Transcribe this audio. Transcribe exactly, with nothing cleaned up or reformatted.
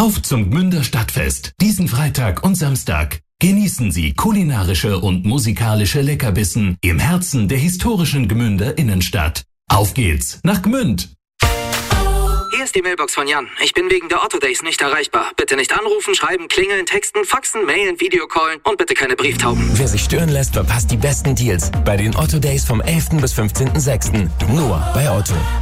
Auf zum Gmünder Stadtfest, diesen Freitag und Samstag. Genießen Sie kulinarische und musikalische Leckerbissen im Herzen der historischen Gmünder Innenstadt. Auf geht's nach Gmünd! Hier ist die Mailbox von Jan. Ich bin wegen der Otto Days nicht erreichbar. Bitte nicht anrufen, schreiben, klingeln, texten, faxen, mailen, Videocallen und bitte keine Brieftauben. Wer sich stören lässt, verpasst die besten Deals bei den Otto Days vom elften bis fünfzehnten sechsten Nur bei Otto.